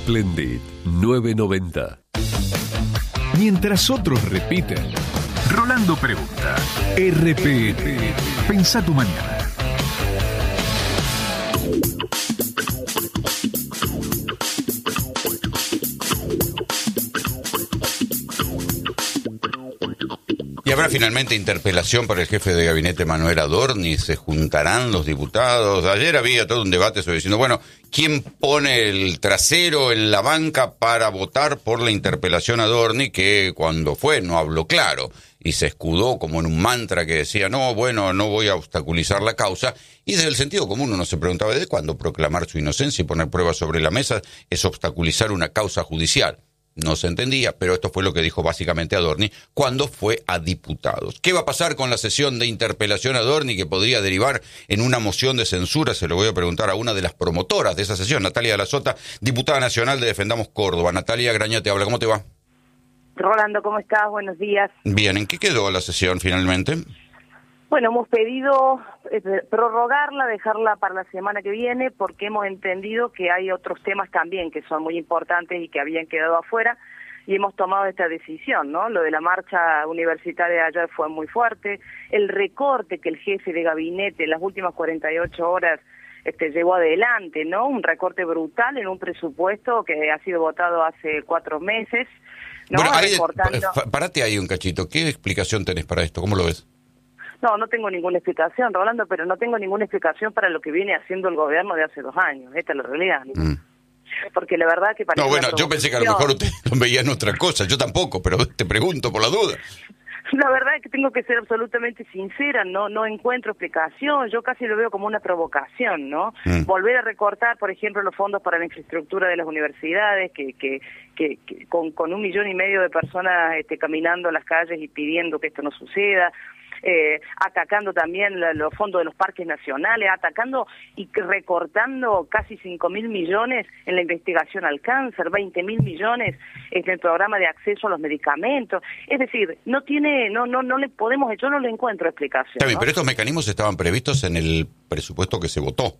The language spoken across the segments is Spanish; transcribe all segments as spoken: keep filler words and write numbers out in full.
Splendid nueve noventa. Mientras otros repiten, Rolando pregunta. R P N. Pensá tu mañana. Y habrá finalmente interpelación para el jefe de gabinete Manuel Adorni, se juntarán los diputados. Ayer había todo un debate sobre diciendo, bueno, ¿quién pone el trasero en la banca para votar por la interpelación a Adorni? Que cuando fue no habló claro y se escudó como en un mantra que decía, no, bueno, no voy a obstaculizar la causa. Y desde el sentido común uno se preguntaba, ¿desde cuándo proclamar su inocencia y poner pruebas sobre la mesa es obstaculizar una causa judicial? No se entendía, pero esto fue lo que dijo básicamente Adorni cuando fue a diputados. ¿Qué va a pasar con la sesión de interpelación a Adorni que podría derivar en una moción de censura? Se lo voy a preguntar a una de las promotoras de esa sesión, Natalia de la Sota, diputada nacional de Defendamos Córdoba. Natalia Graña te habla, ¿cómo te va? Rolando, ¿cómo estás? Buenos días. Bien, ¿en qué quedó la sesión finalmente? Bueno, hemos pedido eh, prorrogarla, dejarla para la semana que viene, porque hemos entendido que hay otros temas también que son muy importantes y que habían quedado afuera, y hemos tomado esta decisión, ¿no? Lo de la marcha universitaria de ayer fue muy fuerte, el recorte que el jefe de gabinete en las últimas cuarenta y ocho horas este, llevó adelante, ¿no? Un recorte brutal en un presupuesto que ha sido votado hace cuatro meses, ¿no? Bueno, ahí, Recortando... parate ahí un cachito, ¿qué explicación tenés para esto? ¿Cómo lo ves? No, no tengo ninguna explicación, Rolando, pero no tengo ninguna explicación para lo que viene haciendo el gobierno de hace dos años. Esta es la realidad. Mm. Porque la verdad que parece... No, bueno, yo pensé que a lo mejor usted lo veía en otra cosa, yo tampoco, pero te pregunto por la duda. La verdad es que tengo que ser absolutamente sincera, no no encuentro explicación, yo casi lo veo como una provocación, ¿no? Mm. Volver a recortar, por ejemplo, los fondos para la infraestructura de las universidades, que que, que, que con, con un millón y medio de personas este, caminando a las calles y pidiendo que esto no suceda, eh, atacando también la, los fondos de los parques nacionales, atacando y recortando casi cinco mil millones en la investigación al cáncer, veinte mil millones en el programa de acceso a los medicamentos. Es decir, no tiene, no, no, no le podemos, yo no le encuentro explicación. Está bien, ¿no? Pero estos mecanismos estaban previstos en el presupuesto que se votó.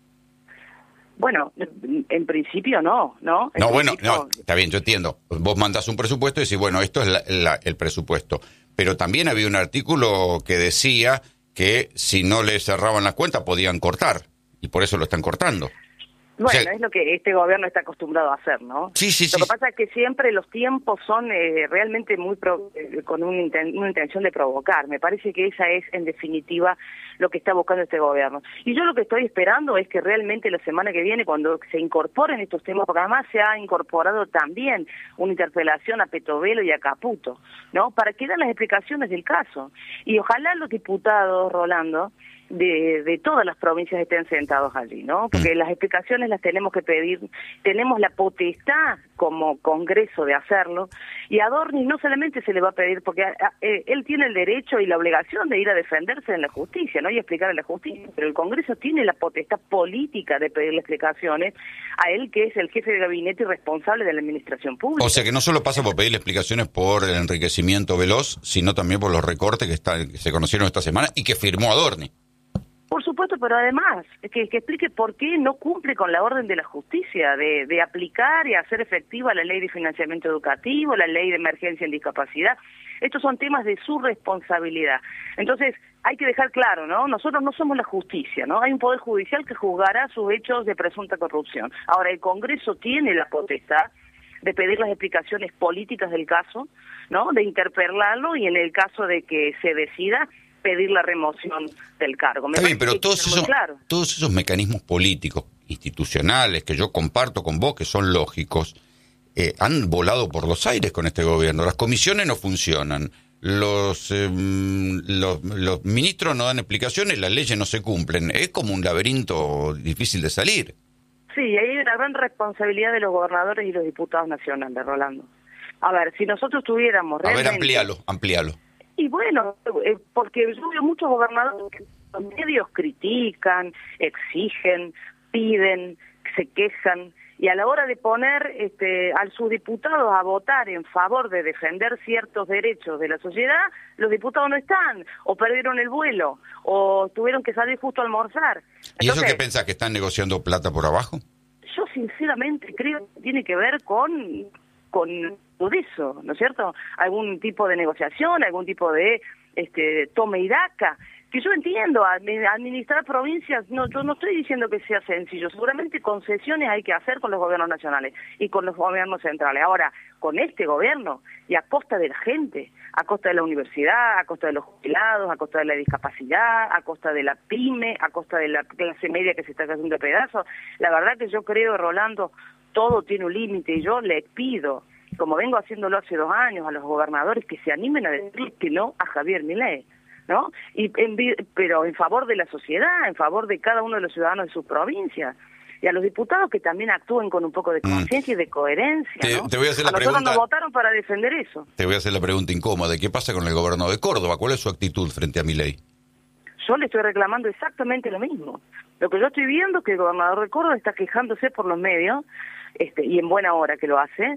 Bueno, en principio no, ¿no? En no, bueno, principio... no, está bien, yo entiendo. Vos mandás un presupuesto y decís, bueno, esto es la, la, el presupuesto. Pero también había un artículo que decía que si no le cerraban las cuentas podían cortar, y por eso lo están cortando. Bueno, o sea, es lo que este gobierno está acostumbrado a hacer, ¿no? Sí, sí, Lo sí. que pasa es que siempre los tiempos son eh, realmente muy pro, eh, con un inten, una intención de provocar. Me parece que esa es, en definitiva, lo que está buscando este gobierno. Y yo lo que estoy esperando es que realmente la semana que viene, cuando se incorporen estos temas, porque además se ha incorporado también una interpelación a Petovelo y a Caputo, ¿no? Para que den las explicaciones del caso. Y ojalá los diputados, Rolando, de, de todas las provincias estén sentados allí, ¿no? Porque mm. las explicaciones las tenemos que pedir, tenemos la potestad como Congreso de hacerlo, y a Adorni no solamente se le va a pedir, porque a, a, él tiene el derecho y la obligación de ir a defenderse en la justicia, ¿no? Y explicar en la justicia, pero el Congreso tiene la potestad política de pedirle explicaciones a él, que es el jefe de gabinete y responsable de la administración pública. O sea que no solo pasa por pedirle explicaciones por el enriquecimiento veloz, sino también por los recortes que, está, que se conocieron esta semana y que firmó Adorni. Por supuesto, pero además, que, que explique por qué no cumple con la orden de la justicia de, de aplicar y hacer efectiva la ley de financiamiento educativo, la ley de emergencia en discapacidad. Estos son temas de su responsabilidad. Entonces, hay que dejar claro, ¿no? Nosotros no somos la justicia, ¿no? Hay un poder judicial que juzgará sus hechos de presunta corrupción. Ahora, el Congreso tiene la potestad de pedir las explicaciones políticas del caso, ¿no? De interpelarlo y en el caso de que se decida, pedir la remoción del cargo. Me Está bien, pero todos esos, claro. todos esos mecanismos políticos, institucionales, que yo comparto con vos, que son lógicos, eh, han volado por los aires con este gobierno. Las comisiones no funcionan, los, eh, los, los ministros no dan explicaciones, las leyes no se cumplen. Es como un laberinto difícil de salir. Sí, hay una gran responsabilidad de los gobernadores y los diputados nacionales, Rolando. A ver, si nosotros tuviéramos realmente... A ver, amplíalo, amplíalo. Y bueno, eh, porque yo veo muchos gobernadores que los medios critican, exigen, piden, se quejan, y a la hora de poner este, a sus diputados a votar en favor de defender ciertos derechos de la sociedad, los diputados no están, o perdieron el vuelo, o tuvieron que salir justo a almorzar. ¿Y Entonces, eso qué pensás, que están negociando plata por abajo? Yo sinceramente creo que tiene que ver con, con todo eso, ¿no es cierto? Algún tipo de negociación, algún tipo de este, tome y daca, que yo entiendo, administrar provincias, no, yo no estoy diciendo que sea sencillo, seguramente concesiones hay que hacer con los gobiernos nacionales y con los gobiernos centrales. Ahora, con este gobierno y a costa de la gente, a costa de la universidad, a costa de los jubilados, a costa de la discapacidad, a costa de la pyme, a costa de la clase media que se está cayendo de pedazos, la verdad que yo creo, Rolando, todo tiene un límite y yo le pido, como vengo haciéndolo hace dos años, a los gobernadores que se animen a decir que no a Javier Milei, ¿no? Y en, pero en favor de la sociedad, en favor de cada uno de los ciudadanos de sus provincias. Y a los diputados que también actúen con un poco de conciencia y de coherencia, te, ¿no? te voy a hacer la a nosotros pregunta, nos votaron para defender eso. Te voy a hacer la pregunta incómoda. ¿Qué pasa con el gobernador de Córdoba? ¿Cuál es su actitud frente a Milei? Yo le estoy reclamando exactamente lo mismo. Lo que yo estoy viendo es que el gobernador de Córdoba está quejándose por los medios, este, y en buena hora que lo hace,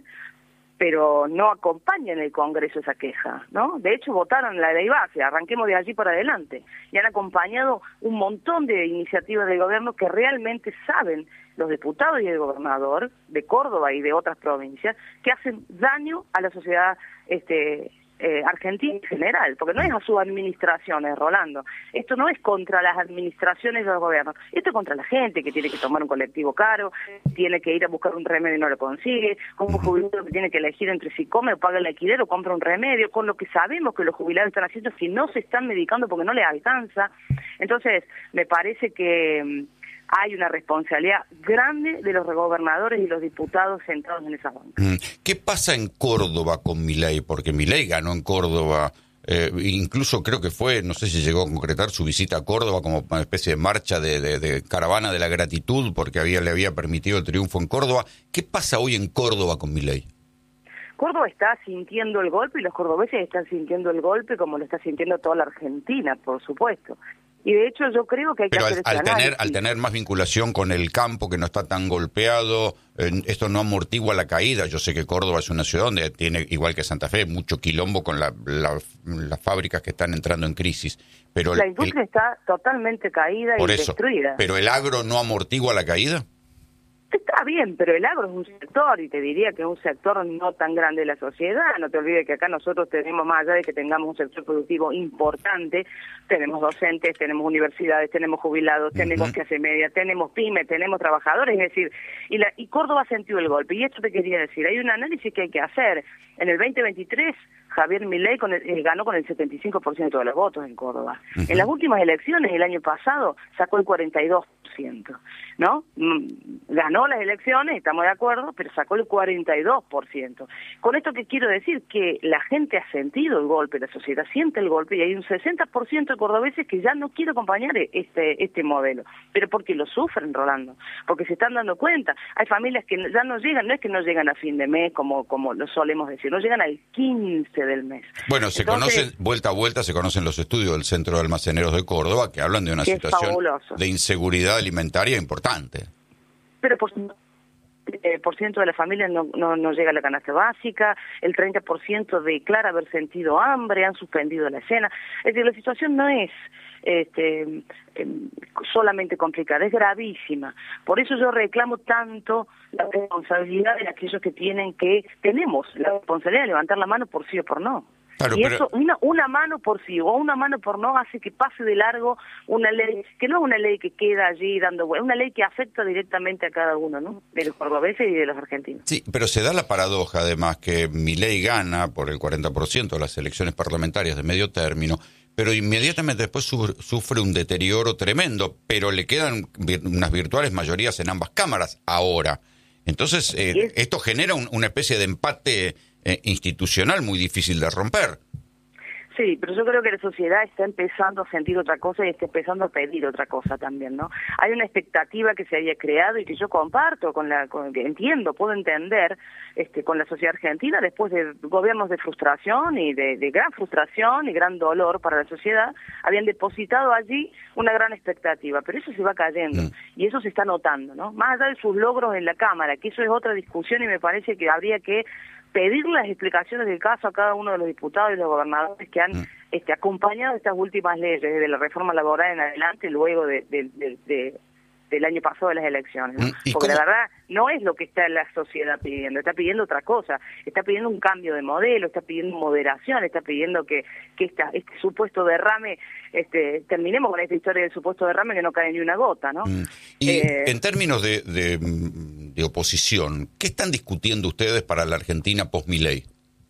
pero no acompaña en el Congreso esa queja, ¿no? De hecho, votaron la ley base, arranquemos de allí para adelante, y han acompañado un montón de iniciativas del gobierno que realmente saben los diputados y el gobernador de Córdoba y de otras provincias que hacen daño a la sociedad este Eh, Argentina en general, porque no es a sus administraciones, Rolando. Esto no es contra las administraciones de los gobiernos, esto es contra la gente que tiene que tomar un colectivo caro, tiene que ir a buscar un remedio y no lo consigue, con un jubilado que tiene que elegir entre si come o paga el alquiler o compra un remedio, con lo que sabemos que los jubilados están haciendo si no se están medicando porque no les alcanza. Entonces, me parece que hay una responsabilidad grande de los gobernadores y los diputados sentados en esa banca. ¿Qué pasa en Córdoba con Milei? Porque Milei ganó en Córdoba, eh, incluso creo que fue, no sé si llegó a concretar su visita a Córdoba como una especie de marcha de, de, de caravana de la gratitud porque había, le había permitido el triunfo en Córdoba. ¿Qué pasa hoy en Córdoba con Milei? Córdoba está sintiendo el golpe y los cordobeses están sintiendo el golpe como lo está sintiendo toda la Argentina, por supuesto. Y de hecho yo creo que hay que Pero hacer al, al ese tener al tener más vinculación con el campo que no está tan golpeado, eh, esto no amortigua la caída. Yo sé que Córdoba es una ciudad donde tiene, igual que Santa Fe, mucho quilombo con la, la, las fábricas que están entrando en crisis. Pero la el, industria el, está totalmente caída por y eso, destruida. ¿Pero el agro no amortigua la caída? Está bien, pero el agro es un sector, y te diría que es un sector no tan grande de la sociedad. No te olvides que acá nosotros tenemos, más allá de que tengamos un sector productivo importante, tenemos docentes, tenemos universidades, tenemos jubilados, uh-huh. tenemos clase media, tenemos pyme, tenemos trabajadores, es decir, y, la, y Córdoba sintió el golpe. Y esto te quería decir, hay un análisis que hay que hacer. En el veinte veintitrés, Javier Milei con el, eh, ganó con el setenta y cinco por ciento de los votos en Córdoba. Uh-huh. En las últimas elecciones, el año pasado, sacó el cuarenta y dos por ciento, ¿no? Ganó las elecciones, estamos de acuerdo, pero sacó el cuarenta y dos por ciento. Con esto que quiero decir que la gente ha sentido el golpe, la sociedad siente el golpe, y hay un sesenta por ciento de cordobeses que ya no quiere acompañar este este modelo, pero porque lo sufren, Rolando, porque se están dando cuenta. Hay familias que ya no llegan, no es que no llegan a fin de mes, como como lo solemos decir, no llegan al quince del mes. Bueno, se Entonces, conocen, vuelta a vuelta, se conocen los estudios del Centro de Almaceneros de Córdoba que hablan de una situación de inseguridad alimentaria importante. Pero por, eh, por ciento de la familia no, no, no llega a la canasta básica, el treinta por ciento declara haber sentido hambre, han suspendido la cena. Es decir, la situación no es este, eh, solamente complicada, es gravísima. Por eso yo reclamo tanto la responsabilidad de aquellos que tienen que, tenemos la responsabilidad de levantar la mano por sí o por no. Claro, y pero... eso, una, una mano por sí o una mano por no hace que pase de largo una ley, que no es una ley que queda allí dando vueltas, una ley que afecta directamente a cada uno, ¿no? De los cordobeses y de los argentinos. Sí, pero se da la paradoja, además, que Milei gana por el cuarenta por ciento de las elecciones parlamentarias de medio término, pero inmediatamente después su, sufre un deterioro tremendo, pero le quedan vir, unas virtuales mayorías en ambas cámaras ahora. Entonces, eh, es... esto genera un, una especie de empate eh, institucional muy difícil de romper. Sí, pero yo creo que la sociedad está empezando a sentir otra cosa y está empezando a pedir otra cosa también, ¿no? Hay una expectativa que se había creado y que yo comparto, con la, con, que entiendo, puedo entender este, con la sociedad argentina, después de gobiernos de frustración y de, de gran frustración y gran dolor para la sociedad, habían depositado allí una gran expectativa, pero eso se va cayendo mm. y eso se está notando, ¿no? Más allá de sus logros en la Cámara, que eso es otra discusión y me parece que habría que pedir las explicaciones del caso a cada uno de los diputados y los gobernadores que han mm. este, acompañado estas últimas leyes, desde la reforma laboral en adelante, luego de, de, de, de, del año pasado de las elecciones, ¿no? ¿Y Porque cómo? la verdad no es lo que está la sociedad pidiendo, está pidiendo otra cosa, está pidiendo un cambio de modelo, está pidiendo moderación, está pidiendo que, que esta, este supuesto derrame, este, terminemos con esta historia del supuesto derrame que no cae ni una gota, ¿no? Y Eh, en términos de, de, de oposición, ¿qué están discutiendo ustedes para la Argentina post-Milei?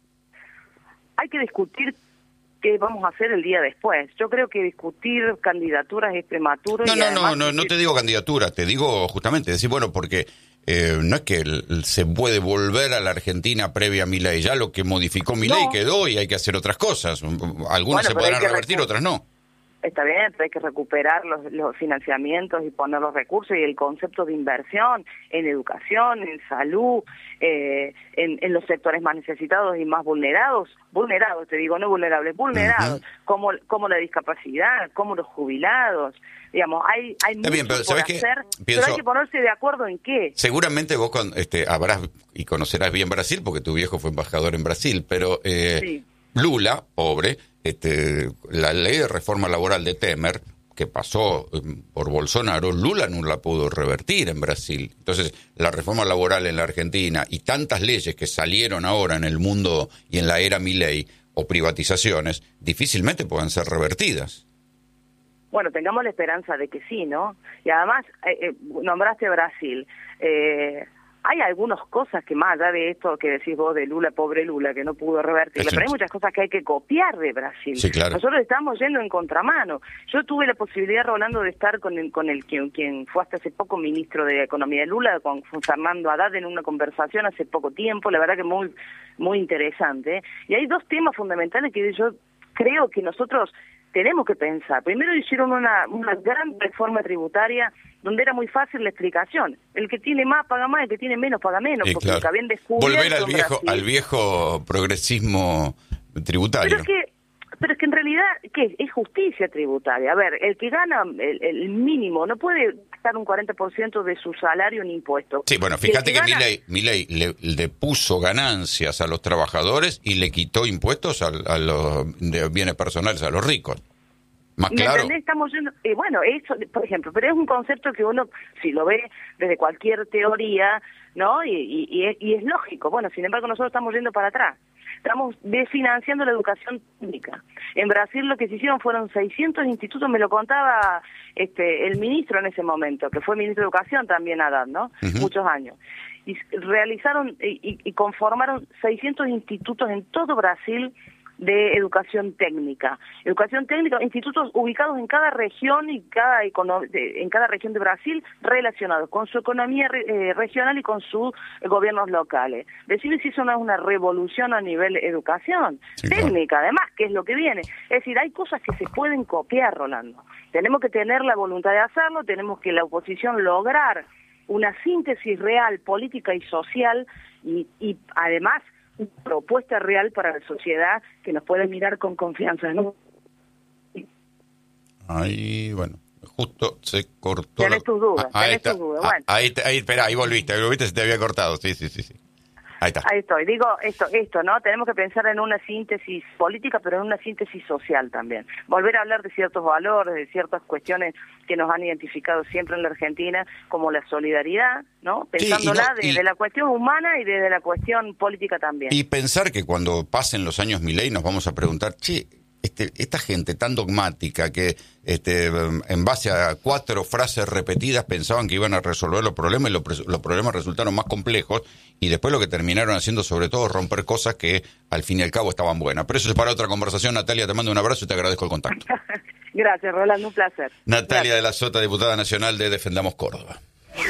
hay que discutir qué vamos a hacer el día después. Yo creo que discutir candidaturas es prematuro. No, y no, además, no, no, no te digo candidatura, te digo justamente, decir, bueno, porque eh, no es que el- se puede volver a la Argentina previa a Milei, ya lo que modificó Milei No. quedó y hay que hacer otras cosas. Algunas Bueno, se pero podrán hay que revertir, recu- otras no. Está bien, pero hay que recuperar los, los financiamientos y poner los recursos y el concepto de inversión en educación, en salud, eh, en, en los sectores más necesitados y más vulnerados, vulnerados, te digo, no vulnerables, vulnerados, Ujú. como, como la discapacidad, como los jubilados, digamos, hay, hay Está mucho bien, pero por ¿sabes qué? hacer, pero Pienso- hay que ponerse de acuerdo en qué. Seguramente vos con, este, habrás y conocerás bien Brasil, porque tu viejo fue embajador en Brasil, pero eh, Sí. Lula, pobre, este, la ley de reforma laboral de Temer, que pasó eh, por Bolsonaro, Lula no la pudo revertir en Brasil. Entonces, la reforma laboral en la Argentina y tantas leyes que salieron ahora en el mundo y en la era Milei, o privatizaciones, difícilmente puedan ser revertidas. Bueno, tengamos la esperanza de que sí, ¿no? Y además, eh, eh, nombraste Brasil. Eh, hay algunas cosas que más allá de esto que decís vos de Lula, pobre Lula, que no pudo revertirla, Eso pero hay es. muchas cosas que hay que copiar de Brasil. Sí, claro. Nosotros estamos yendo en contramano. Yo tuve la posibilidad, Rolando, de estar con el, con el quien, quien fue hasta hace poco ministro de Economía de Lula, con Fernando Haddad, en una conversación hace poco tiempo, la verdad que muy, muy interesante. Y hay dos temas fundamentales que yo creo que nosotros tenemos que pensar. Primero hicieron una, una gran reforma tributaria donde era muy fácil la explicación. El que tiene más paga más, el que tiene menos paga menos, Sí, porque claro. lo que habían descubierto Volver al en viejo, Brasil- al viejo progresismo tributario. Pero es que pero es que en realidad, ¿qué? Es justicia tributaria. A ver, el que gana el, el mínimo no puede gastar un cuarenta por ciento de su salario en impuestos. Sí, bueno, Y el fíjate que gana- Milei, Milei le, le puso ganancias a los trabajadores y le quitó impuestos a, a los de bienes personales a los ricos. Más ¿Me claro. entendés? Estamos yendo, eh, bueno, eso, por ejemplo, pero es un concepto que uno, si lo ve desde cualquier teoría, ¿no? Y, y, y, es, y es lógico. Bueno, sin embargo, nosotros estamos yendo para atrás. Estamos desfinanciando la educación pública. En Brasil lo que se hicieron fueron seiscientos institutos, me lo contaba este el ministro en ese momento, que fue ministro de Educación también, Haddad, ¿no? Ujú. Muchos años. Y realizaron y, y- y conformaron seiscientos institutos en todo Brasil de educación técnica. Educación técnica, institutos ubicados en cada región y cada econo- de- en cada región de Brasil relacionados con su economía re- eh, regional y con sus eh, gobiernos locales. Decirles si eso no es una revolución a nivel educación Sí, claro. técnica, además, que es lo que viene. Es decir, hay cosas que se pueden copiar, Rolando. Tenemos que tener la voluntad de hacerlo, tenemos que la oposición lograr una síntesis real, política y social y, y además una propuesta real para la sociedad que nos pueda mirar con confianza, ¿no? Ahí, bueno, justo se cortó. Tenés la- tus dudas, Ah, ahí tenés está. tus dudas, Ah, bueno. ahí, te- ahí, espera, ahí volviste, ahí volviste, se te había cortado. Sí, sí, sí, sí. Ahí está. Ahí estoy. Digo esto, esto, ¿no? Tenemos que pensar en una síntesis política, pero en una síntesis social también. Volver a hablar de ciertos valores, de ciertas cuestiones que nos han identificado siempre en la Argentina, como la solidaridad, ¿no? Sí, y Pensándola no- y- desde la cuestión humana y desde la cuestión política también. Y pensar que cuando pasen los años Milei nos vamos a preguntar, che, este, esta gente tan dogmática que este, en base a cuatro frases repetidas pensaban que iban a resolver los problemas y los, pres- los problemas resultaron más complejos y después lo que terminaron haciendo sobre todo romper cosas que al fin y al cabo estaban buenas. Pero eso es para otra conversación. Natalia, te mando un abrazo y te agradezco el contacto. Gracias, Rolando, un placer. Natalia de la Sota, diputada nacional de Defendamos Córdoba.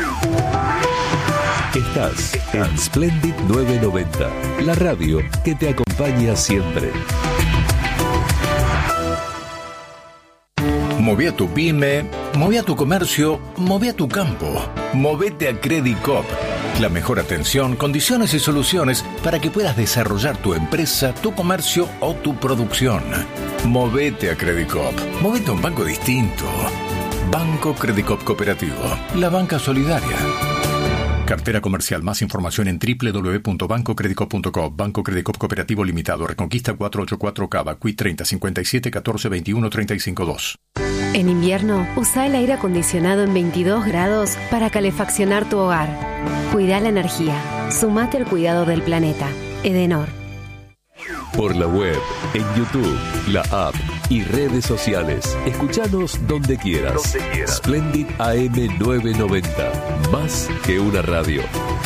Estás en Splendid novecientos noventa, la radio que te acompaña siempre. Moví a tu pyme, moví a tu comercio, moví a tu campo. Movete a Credit Coop. La mejor atención, condiciones y soluciones para que puedas desarrollar tu empresa, tu comercio o tu producción. Movete a Credit Coop. Movete a un banco distinto. Banco Credit Coop Cooperativo. La banca solidaria. Cartera comercial. Más información en doble u doble u doble u punto banco credit coop punto com. Banco Credit Coop Cooperativo Limitado. Reconquista cuatrocientos ochenta y cuatro Cava. Q treinta cincuenta y siete catorce veintiuno treinta y cinco dos. En invierno, usa el aire acondicionado en veintidós grados para calefaccionar tu hogar. Cuida la energía. Sumate al cuidado del planeta. Edenor. Por la web, en YouTube, la app y redes sociales. Escuchanos donde quieras. Donde quieras. Splendid A M novecientos noventa. Más que una radio.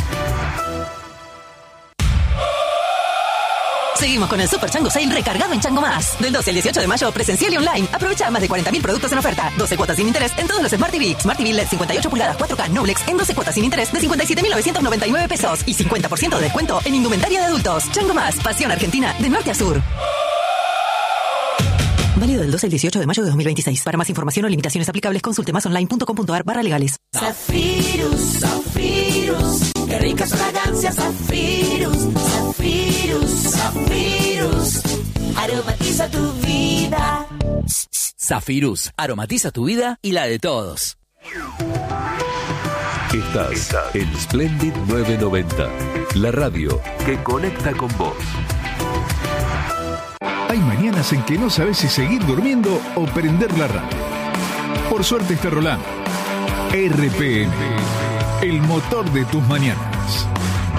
Seguimos con el Super Chango Sale recargado en Chango Más. Del doce al dieciocho de mayo, presencial y online. Aprovecha más de cuarenta mil productos en oferta. doce cuotas sin interés en todos los Smart T V. Smart T V L E D cincuenta y ocho pulgadas cuatro K Noblex en doce cuotas sin interés de cincuenta y siete mil novecientos noventa y nueve pesos. Y cincuenta por ciento de descuento en indumentaria de adultos. Chango Más, pasión argentina de norte a sur. Válido del doce al dieciocho de mayo de dos mil veintiséis. Para más información o limitaciones aplicables, consulte másonline.com.ar barra legales. Zafirus, Zafirus, qué ricas fragancias, Zafirus, Zafirus, Zafirus, aromatiza tu vida. Zafirus, aromatiza tu vida y la de todos. Estás, Estás en Splendid novecientos noventa, la radio que conecta con vos. Hay mañanas en que no sabes si seguir durmiendo o prender la radio. Por suerte está rolando. R P M, el motor de tus mañanas.